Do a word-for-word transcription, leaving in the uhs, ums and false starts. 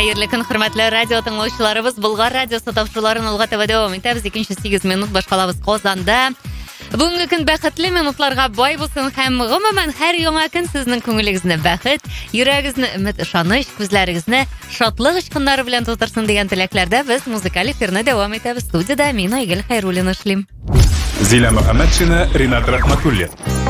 Хәерле көн, хөрмәтле радио тыңлаучыларыбыз. Болгар радиосы тапшыруларын алга таба дәвам итәбез. Икенче сигез минут башкалабыз Казанда. Бүгенге көн бәхетле минутларга бай булсын һәм гомумән һәр яңа көн сезнең күңелегезне бәхет, йөрәгегезне өмет, ышаныч, күзләрегезне шатлык очкыннары белән тутырсын дигән теләкләрдә без музыкаль эфирне дәвам итәбез. Студиядә мин Айгөл Хәйруллина эшлим. Зилә Мөхәммәтшина, Ринат Рахматуллин.